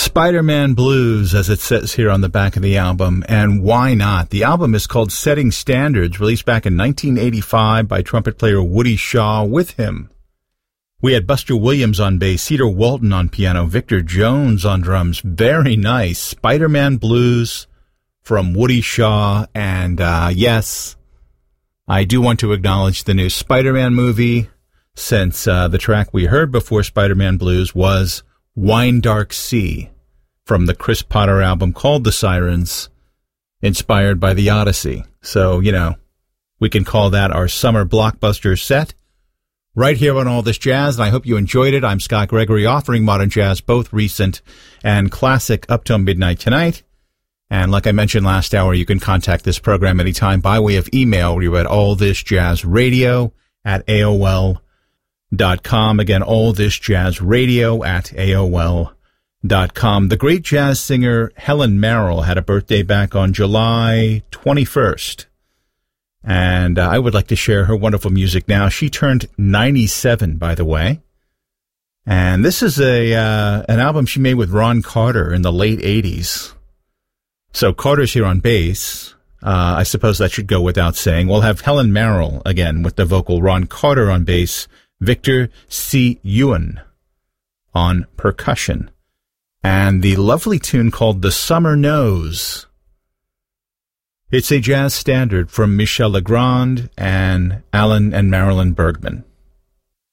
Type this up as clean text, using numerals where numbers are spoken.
Spider-Man Blues, as it says here on the back of the album, and why not? The album is called Setting Standards, released back in 1985 by trumpet player Woody Shaw. With him, we had Buster Williams on bass, Cedar Walton on piano, Victor Jones on drums. Very nice. Spider-Man Blues from Woody Shaw. And yes, I do want to acknowledge the new Spider-Man movie, since the track we heard before Spider-Man Blues was Wine Dark Sea from the Chris Potter album called The Sirens, inspired by the Odyssey. So, you know, we can call that our summer blockbuster set right here on All This Jazz, and I hope you enjoyed it. I'm Scott Gregory, offering modern jazz, both recent and classic, up till midnight tonight. And like I mentioned last hour, you can contact this program anytime by way of email. We're at allthisjazzradio@AOL.com. Again, allthisjazzradio@AOL.com. The great jazz singer Helen Merrill had a birthday back on July 21st. And I would like to share her wonderful music now. She turned 97, by the way. And this is an album she made with Ron Carter in the late 80s. So Carter's here on bass. I suppose that should go without saying. We'll have Helen Merrill again with the vocal, Ron Carter on bass, Victor C. Ewan on percussion, and the lovely tune called The Summer Knows. It's a jazz standard from Michel Legrand and Alan and Marilyn Bergman.